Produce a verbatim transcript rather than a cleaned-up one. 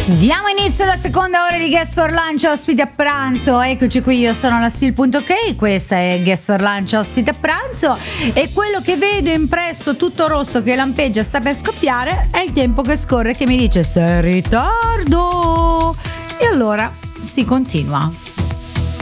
Diamo inizio alla seconda ora di Guest for Lunch, ospite a pranzo. Eccoci qui, io sono la Sil.ok, questa è Guest for Lunch, ospite a pranzo. E quello che vedo impresso tutto rosso che lampeggia, sta per scoppiare, è il tempo che scorre che mi dice sei in ritardo. E allora si continua.